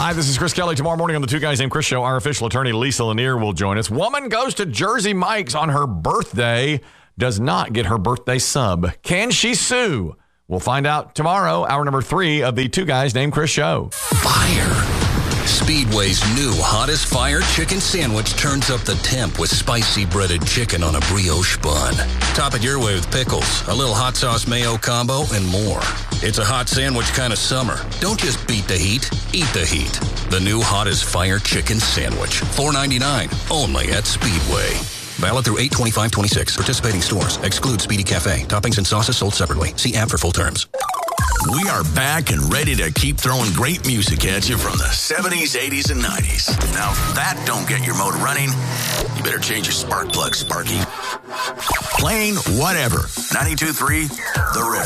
Hi, this is Chris Kelly. Tomorrow morning on the Two Guys Named Chris show, our official attorney, Lisa Lanier, will join us. Woman goes to Jersey Mike's on her birthday, does not get her birthday sub. Can she sue? We'll find out tomorrow, hour number 3 of the Two Guys Named Chris show. Fire. Speedway's new hottest fire chicken sandwich turns up the temp with spicy breaded chicken on a brioche bun. Top it your way with pickles, a little hot sauce mayo combo, and more. It's a hot sandwich kind of summer. Don't just beat the heat, eat the heat. The new hottest fire chicken sandwich. $4.99, only at Speedway. Valid through 8/25/26. Participating stores. Exclude Speedy Cafe. Toppings and sauces sold separately. See app for full terms. We are back and ready to keep throwing great music at you from the 70s, 80s, and 90s. Now, if that don't get your motor running, you better change your spark plug, Sparky. Playing whatever. 92.3, The River.